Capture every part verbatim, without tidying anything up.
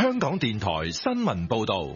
香港電台新聞報道。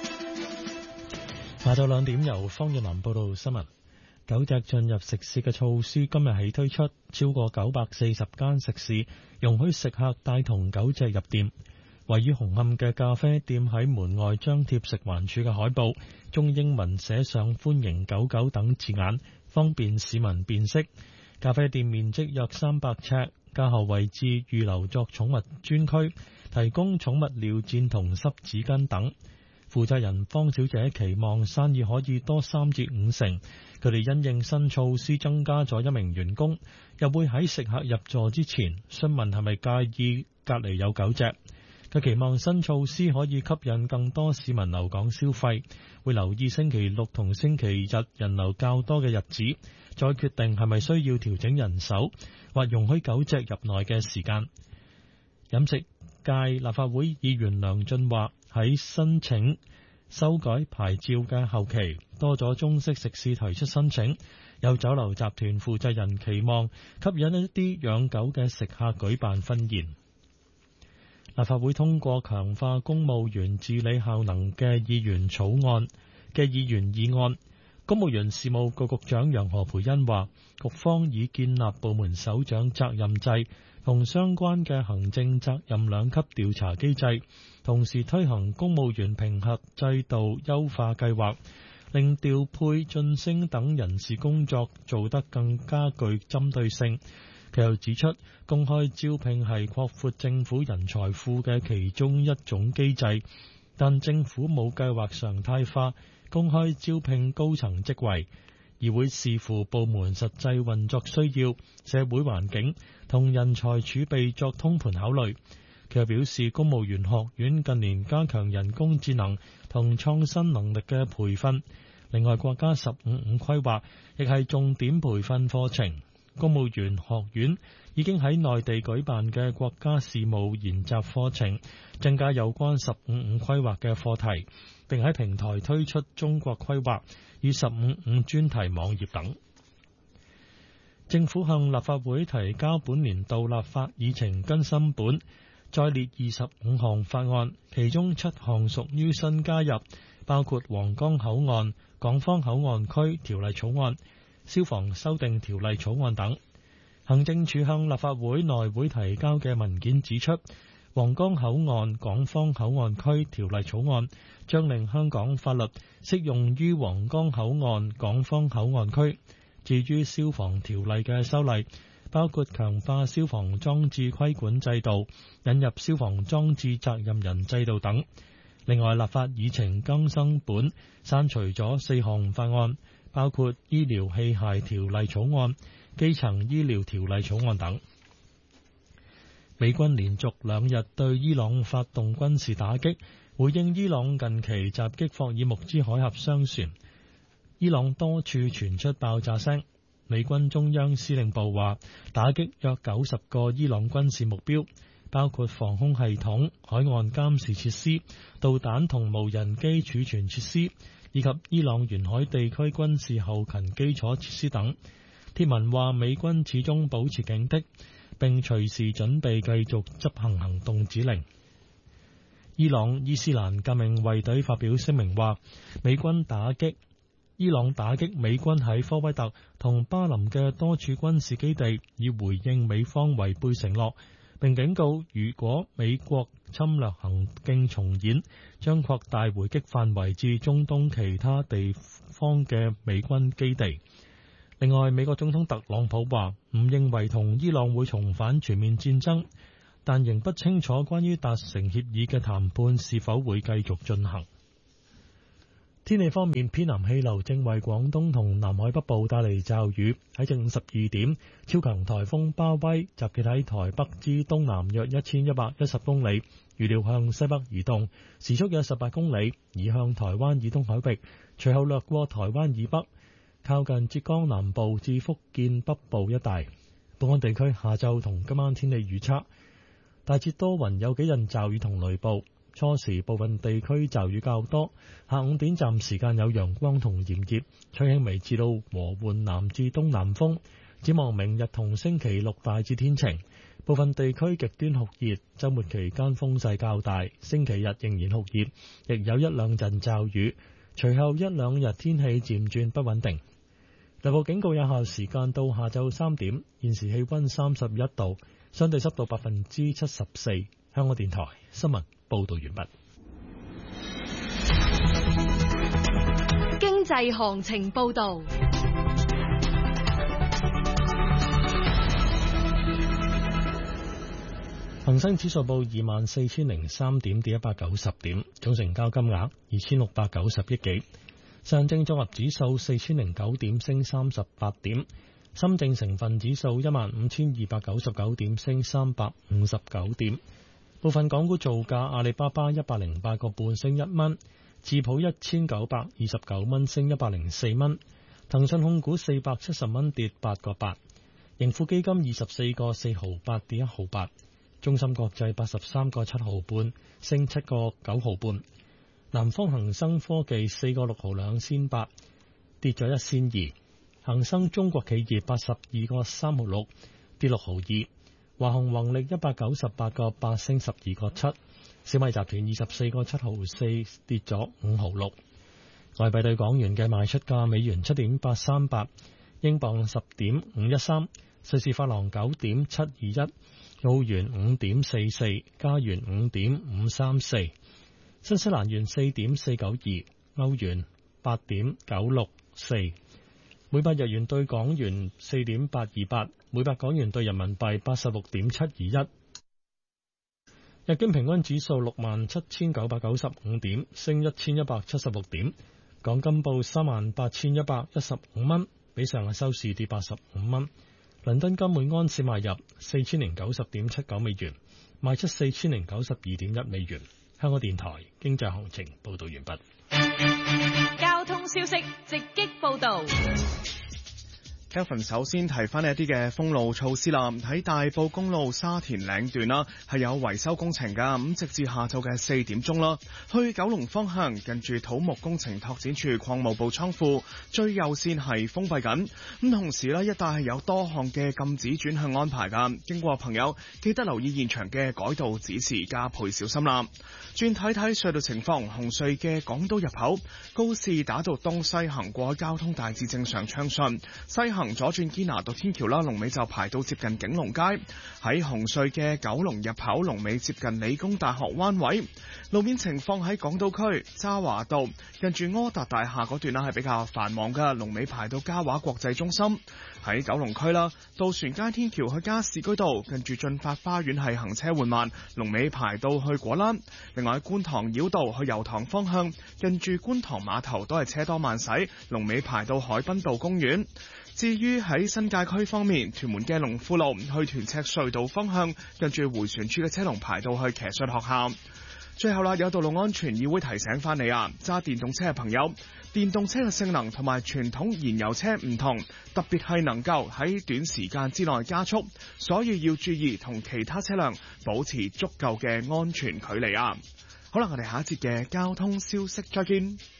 下晝兩點由方若南報道新聞。九隻進入食肆嘅措施今日起推出，超過九百四十間食肆容許食客帶同狗隻入店。位於紅磡嘅咖啡店喺門外張貼食環署嘅海報，中英文寫上歡迎狗狗等字眼，方便市民辨識。咖啡店面積約三百尺，架後位置預留作寵物專區，提供寵物尿墊同濕紙巾等。負責人方小姐期望生意可以多三至五成。佢哋因應新措施增加咗一名員工，又會喺食客入座之前詢問係咪介意隔離有狗隻。佢期望新措施可以吸引更多市民留港消費，會留意星期六同星期日人流較多嘅日子，再決定係咪需要調整人手或容許狗隻入內嘅時間。飲食界立法會議員梁俊華喺申請修改牌照嘅後期，多咗中式食肆提出申請，有酒樓集團負責人期望吸引一啲養狗嘅食客舉辦婚宴。立法會通過強化公務員治理效能嘅議員草案嘅議員議案。公務員事務局局長楊何蓓茵話，局方已建立部門首長責任制同相關嘅行政責任兩級調查機制，同時推行公務員評核制度優化計劃，令調配、晉升等人事工作做得更加具針對性。佢又指出，公開招聘係擴闊政府人才庫嘅其中一種機制，但政府冇計劃常態化公開招聘高層職位，而會視乎部門實際運作需要、社會環境同人才儲備作通盤考慮。佢又表示，公務員學院近年加強人工智能同創新能力嘅培訓，另外國家十五五規劃亦係重點培訓課程。公務員學院已經喺內地舉辦嘅國家事務研習課程，增加有關十五五規劃嘅課題，並喺平台推出中國規劃與十五五專題網頁等。政府向立法會提交本年度立法議程更新本，再列二十五項法案，其中七項屬於新加入，包括皇崗口岸、港方口岸區條例草案、消防修訂條例草案等。行政署向立法會內會提交嘅文件指出，皇崗口岸港方口岸區條例草案將令香港法律適用於皇崗口岸港方口岸區。至於消防條例嘅修例，包括強化消防裝置規管制度、引入消防裝置責任人制度等。另外，立法議程更新本刪除咗四項法案，包括醫療器械條例草案、基層醫療條例草案等。美軍連續兩日對伊朗發動軍事打擊，回應伊朗近期襲擊霍爾木茲海峽商船。伊朗多處傳出爆炸聲。美軍中央司令部話，打擊約九十個伊朗軍事目標，包括防空系統、海岸監視設施、導彈同無人機儲存設施，以及伊朗沿海地區軍事後勤基礎設施等。貼文話，美軍始終保持警惕，並隨時準備繼續執行行動指令。伊朗伊斯蘭革命衛隊發表聲明話，美軍打擊伊朗打擊美軍喺科威特同巴林嘅多處軍事基地，以回應美方違背承諾，並警告如果美國侵略行徑重演，將擴大回擊範圍至中東其他地方嘅美軍基地。另外，美國總統特朗普話唔認為同伊朗會重返全面戰爭，但仍不清楚關於達成協議嘅談判是否會繼續進行。天氣方面，偏南氣流正為廣東同南海北部帶嚟驟雨。喺正午十二點，超強颱風巴威集結喺台北之東南約一千一百一十公里，預料向西北移動，時速約十八公里，移向台灣以東海域，隨後掠過台灣以北，靠近浙江南部至福建北部一帶。本港地區下晝同今晚天氣預測，大致多雲，有幾陣驟雨同雷暴。初時部分地區驟雨較多，下午短暫時間有陽光同炎熱，吹輕微至到和緩南至東南風。展望明日同星期六大致天晴， 部分地區極端酷熱，週末期間風勢較大，星期日仍然酷熱，亦有一兩陣驟雨，隨後一兩日天氣漸轉不穩定。雷暴警告有效時間到下晝三點，現時氣溫三十一度，相對濕度百分之七十四。香港電台新聞報道完畢。 經濟行情報道。 恒生指數報二萬四千零三點，跌一百九十點，總成交金額二千六百九十億幾。上證綜合指數四千零九點，升三十八點。深證成分指數一萬五千二百九十九點，升三百五十九點。部分港股造價，阿里巴巴一百零八個半升一蚊，智普一千九百二十九蚊升一百零四蚊，騰訊控股四百七十蚊跌八個八，盈富基金二十四個四毫八跌一毫八。中芯國際八十三個七毫半升七個九毫半，南方恒生科技四個六毫兩仙八跌咗一仙二，恒生中國企業八十二個三毫六跌六毫二，華虹宏力一百九十八個八升十二個七，小米集團二十四個七毫四跌咗五毫六。外幣對港元嘅賣出價：美元七點八三八，英鎊十點五一三，瑞士法郎九點七二一。澳元五點四四，加元五點五三四，新西蘭元四點四九二，歐元八點九六四，每百日元對港元四點八二八，每百港元對人民幣八十六點七二一。日經平均指數六萬七千九百九十五點，升一千一百七十六點。港金報三萬八千一百一十五蚊，比上日收市跌八十五蚊。倫敦金每安士買入四千零九十點七九美元，賣出四千零九十二點一美元。香港電台經濟行情報道完畢。 交通消息直擊報道。 Kevin 首先提翻一啲嘅封路措施啦，喺大埔公路沙田嶺段啦，係有維修工程噶，咁直至下晝嘅四點鐘啦。去九龍方向近住土木工程拓展處礦務部倉庫最右線係封閉緊，咁同時呢，一帶係有多項嘅禁止轉向安排噶，經過朋友記得留意現場嘅改道指示，加倍小心啦。轉睇睇隧道情況，紅隧嘅港島入口高士打道東西行過去交通大致正常暢順，西行左轉堅拿道天橋啦，龍尾就排到接近景隆街。喺紅隧嘅九龍入口龍尾接近理工大學灣位。路面情況喺港島區渣華道近住柯達大廈嗰段啦，係比較繁忙噶，龍尾排到嘉華國際中心。喺九龍區啦，渡船街天橋去加士居道近住駿發花園係行車緩慢，龍尾排到去果欄。另外觀塘繞道去油塘方向近住觀塘碼頭都係車多慢駛，龍尾排到海濱道公園。至於喺新界區方面，屯門嘅龍富路去屯赤隧道方向近住迴旋處嘅車龍排到去騎術學校。最後啦，有道路安全議會提醒翻你啊，揸電動車嘅朋友，電動車嘅性能同埋傳統燃油車唔同，特別係能夠喺短時間之內加速，所以要注意同其他車輛保持足夠嘅安全距離啊。好啦，我哋下一節嘅交通消息再見。